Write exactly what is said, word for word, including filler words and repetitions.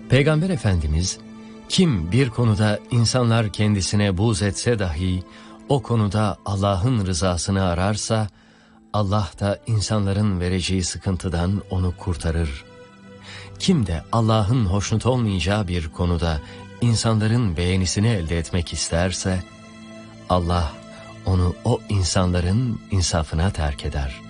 Peygamber Efendimiz, kim bir konuda insanlar kendisine buğz etse dahi, o konuda Allah'ın rızasını ararsa, Allah da insanların vereceği sıkıntıdan onu kurtarır. Kim de Allah'ın hoşnut olmayacağı bir konuda insanların beğenisini elde etmek isterse, Allah onu o insanların insafına terk eder.